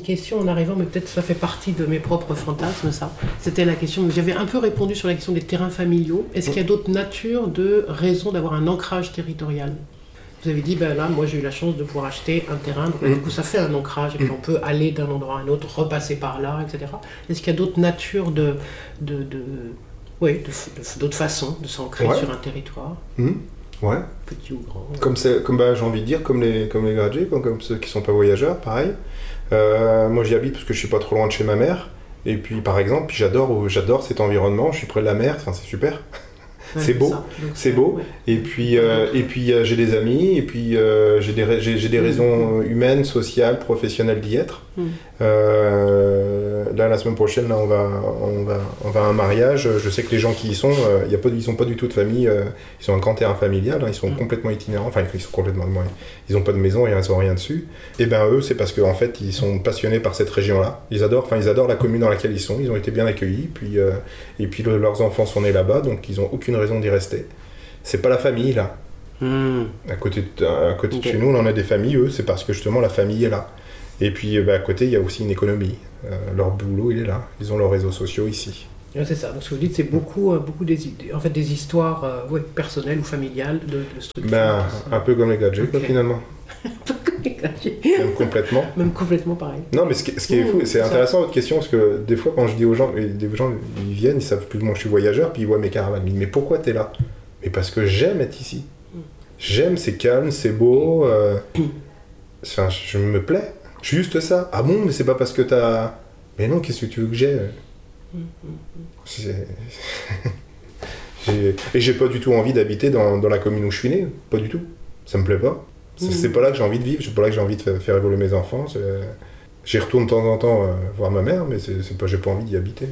question en arrivant, mais peut-être ça fait partie de mes propres fantasmes, ça. C'était la question, j'avais un peu répondu sur la question des terrains familiaux. Est-ce qu'il y a d'autres natures de raisons d'avoir un ancrage territorial ? Vous avez dit, ben là, moi j'ai eu la chance de pouvoir acheter un terrain, donc du coup ça fait un ancrage, et puis on peut aller d'un endroit à un autre, repasser par là, etc. Est-ce qu'il y a d'autres natures d'autres façons de s'ancrer sur un territoire ? Ouais. Petit ou grand. Comme j'ai envie de dire, comme les Gradgés, comme ceux qui sont pas voyageurs, pareil. Moi j'y habite parce que je suis pas trop loin de chez ma mère. Et puis par exemple, j'adore cet environnement, je suis près de la mer, enfin c'est super. Ouais, c'est beau. Ouais. Et puis j'ai des amis, et puis j'ai des raisons humaines, sociales, professionnelles d'y être. Là, la semaine prochaine, là, on va à un mariage. Je sais que les gens qui y sont, ils sont pas du tout de famille. Ils ont un grand terrain familial. Hein, ils sont complètement itinérants. Enfin, ils ont pas de maison, ils ont rien dessus. Et ben eux, c'est parce qu'en fait, ils sont passionnés par cette région-là. Ils adorent la commune dans laquelle ils sont. Ils ont été bien accueillis. Et puis leurs enfants sont nés là-bas, donc ils ont aucune raison d'y rester. C'est pas la famille là. À côté de chez nous, on en a des familles. Eux, c'est parce que justement la famille est là. Et puis à côté, il y a aussi une économie. Leur boulot, il est là. Ils ont leurs réseaux sociaux ici. Ouais, c'est ça. Donc, ce que vous dites, c'est beaucoup des histoires personnelles ou familiales de structures. Un peu comme les Gradgés, finalement. Un peu comme les Gradgés. Même complètement. Même complètement pareil. Non, mais ce qui est fou, c'est intéressant votre question, parce que des fois, quand je dis aux gens, ils viennent, ils savent plus ou moins que je suis voyageur, puis ils voient mes caravanes. Ils me disent, mais pourquoi t'es là ? Mais parce que j'aime être ici. J'aime, c'est calme, c'est beau. Enfin, je me plais. Juste ça. Ah bon, mais c'est pas parce que t'as... Mais non, qu'est-ce que tu veux que j'ai ? Et j'ai pas du tout envie d'habiter dans la commune où je suis né. Pas du tout. Ça me plaît pas. C'est pas là que j'ai envie de vivre. C'est pas là que j'ai envie de faire évoluer mes enfants. J'y retourne de temps en temps voir ma mère, mais j'ai pas envie d'y habiter.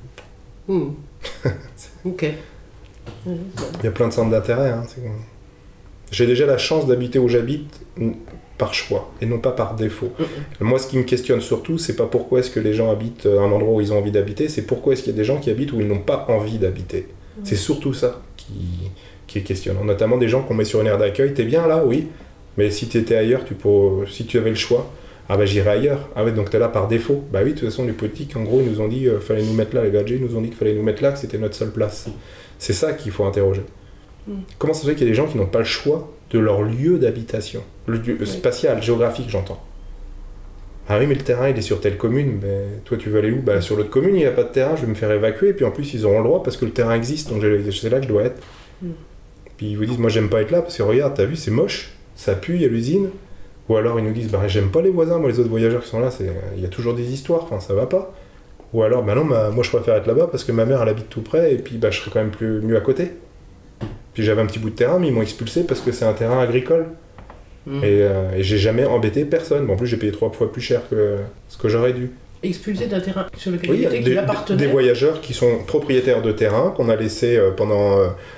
Ok. Il y a plein de centres d'intérêt. Hein. J'ai déjà la chance d'habiter où j'habite par choix et non pas par défaut. Moi, ce qui me questionne surtout, c'est pas pourquoi est-ce que les gens habitent à un endroit où ils ont envie d'habiter, c'est pourquoi est-ce qu'il y a des gens qui habitent où ils n'ont pas envie d'habiter. C'est surtout ça qui est questionnant. Notamment des gens qu'on met sur une aire d'accueil. T'es bien là, oui, mais si t'étais ailleurs, si tu avais le choix, ah bah j'irais ailleurs. Ah ouais, donc t'es là par défaut. Bah oui, de toute façon, les politiques, en gros, ils nous ont dit fallait nous mettre là, les Gradgés nous ont dit qu'il fallait nous mettre là, que c'était notre seule place. C'est ça qu'il faut interroger. Comment ça se fait qu'il y a des gens qui n'ont pas le choix de leur lieu d'habitation, le lieu spatial, géographique, j'entends. Ah oui, mais le terrain, il est sur telle commune. Ben, toi, tu veux aller où ? Sur l'autre commune, il n'y a pas de terrain, je vais me faire évacuer. Et puis en plus, ils auront le droit parce que le terrain existe, donc c'est là que je dois être. Puis ils vous disent, moi, j'aime pas être là parce que regarde, t'as vu, c'est moche, ça pue, il y a l'usine. Ou alors ils nous disent, j'aime pas les voisins, moi, les autres voyageurs qui sont là, il y a toujours des histoires, enfin, ça va pas. Ou alors, non, moi, je préfère être là-bas parce que ma mère, elle habite tout près et puis je serais quand même mieux à côté. Puis j'avais un petit bout de terrain, mais ils m'ont expulsé parce que c'est un terrain agricole. Et j'ai jamais embêté personne. En plus, j'ai payé 3 fois plus cher que ce que j'aurais dû. Expulsé d'un terrain sur lequel il était, qui appartenait. Des voyageurs qui sont propriétaires de terrain, qu'on a laissé pendant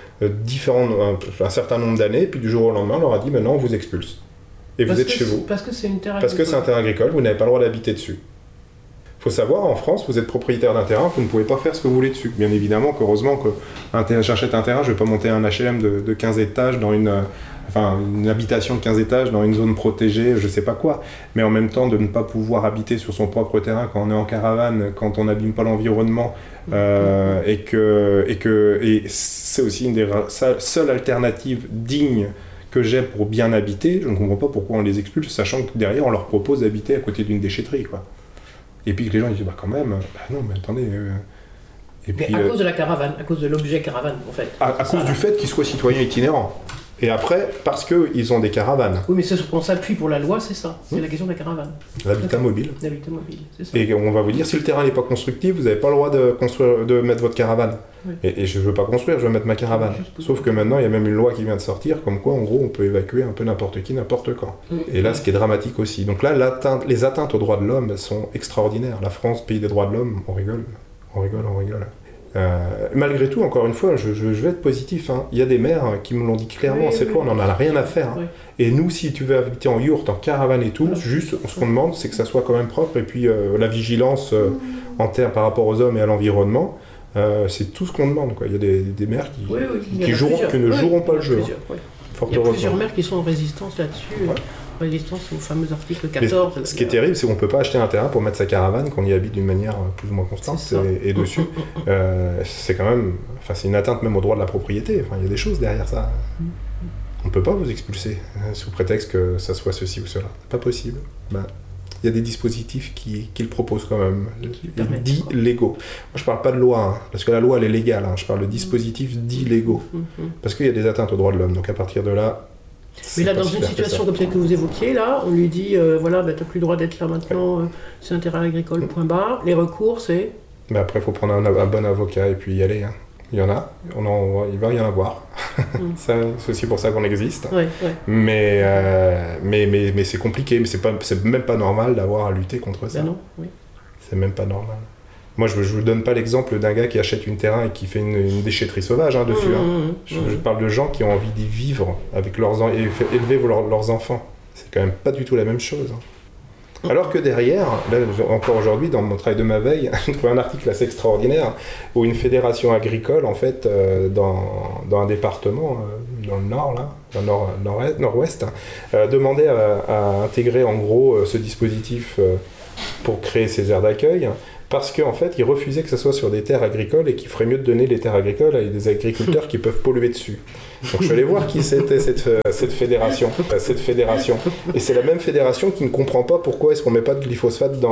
un certain nombre d'années, puis du jour au lendemain, on leur a dit maintenant on vous expulse. Et vous êtes chez vous. Parce que c'est une terre agricole. Parce que c'est un terrain agricole, vous n'avez pas le droit d'habiter dessus. Il faut savoir, en France, vous êtes propriétaire d'un terrain, vous ne pouvez pas faire ce que vous voulez dessus. Bien évidemment, heureusement que j'achète un terrain, je ne vais pas monter un HLM de 15 étages dans une habitation de 15 étages dans une zone protégée, je ne sais pas quoi. Mais en même temps, de ne pas pouvoir habiter sur son propre terrain quand on est en caravane, quand on n'abîme pas l'environnement, et c'est aussi une des seules alternatives dignes que j'ai pour bien habiter. Je ne comprends pas pourquoi on les expulse, sachant que derrière, on leur propose d'habiter à côté d'une déchetterie, quoi. Et puis que les gens disent quand même, non mais attendez. Et puis, mais à cause de la caravane, à cause de l'objet caravane en fait. À cause du fait qu'ils soient citoyens itinérants. Et après, parce qu'ils ont des caravanes. Oui, mais ce qu'on s'appuie pour la loi, c'est ça. C'est la question de la caravane. L'habitat mobile. L'habitat mobile, c'est ça. Et on va vous dire, si le terrain n'est pas constructif, vous n'avez pas le droit de mettre votre caravane. Oui. Et je ne veux pas construire, je veux mettre ma caravane. Sauf que maintenant, il y a même une loi qui vient de sortir, comme quoi, en gros, on peut évacuer un peu n'importe qui, n'importe quand. Et là, ce qui est dramatique aussi. Donc là, les atteintes aux droits de l'homme sont extraordinaires. La France, pays des droits de l'homme, on rigole. Malgré tout, encore une fois, je vais être positif. Hein. Il y a des maires qui me l'ont dit clairement, cette loi, on n'en a rien à faire. Hein. Et nous, si tu veux habiter en yourte, en caravane et tout, juste ce qu'on demande, c'est que ça soit quand même propre. Et puis la vigilance par rapport aux hommes et à l'environnement, c'est tout ce qu'on demande. Quoi. Il y a des maires qui ne joueront pas le jeu. Il y a plusieurs maires qui sont en résistance là-dessus. résistance au fameux article 14. Ce qui est terrible, c'est qu'on ne peut pas acheter un terrain pour mettre sa caravane qu'on y habite d'une manière plus ou moins constante. Et dessus, c'est quand même... Enfin, c'est une atteinte même au droit de la propriété. Enfin, il y a des choses derrière ça. On ne peut pas vous expulser sous prétexte que ça soit ceci ou cela. C'est pas possible. Il y a des dispositifs qui le proposent quand même, dits légaux. Moi, je ne parle pas de loi, parce que la loi, elle est légale. Je parle de dispositifs dits légaux. Parce qu'il y a des atteintes aux droits de l'homme. Donc à partir de là... Mais là, dans une situation comme celle que vous évoquiez, là, on lui dit, voilà, tu n'as plus le droit d'être là maintenant, c'est un terrain agricole, point barre. Les recours, c'est... Après, il faut prendre un bon avocat et puis y aller. Il y en a, il va y en avoir. C'est aussi pour ça qu'on existe. Mais c'est compliqué, mais c'est même pas normal d'avoir à lutter contre ça. Non, oui. C'est même pas normal. Moi, je vous donne pas l'exemple d'un gars qui achète un terrain et qui fait une déchetterie sauvage dessus. Je parle de gens qui ont envie d'y vivre avec et élever leurs enfants. C'est quand même pas du tout la même chose. Alors que derrière, là, encore aujourd'hui, dans mon travail de ma veille, j'ai trouvé un article assez extraordinaire où une fédération agricole, en fait, dans un département, dans le nord, là, dans le nord-ouest, demandait à intégrer en gros ce dispositif pour créer ces aires d'accueil, parce qu'en fait, ils refusaient que ce soit sur des terres agricoles et qu'il ferait mieux de donner les terres agricoles à des agriculteurs qui peuvent polluer dessus. Donc je suis allé voir qui c'était cette fédération. Et c'est la même fédération qui ne comprend pas pourquoi est-ce qu'on ne met pas de glyphosate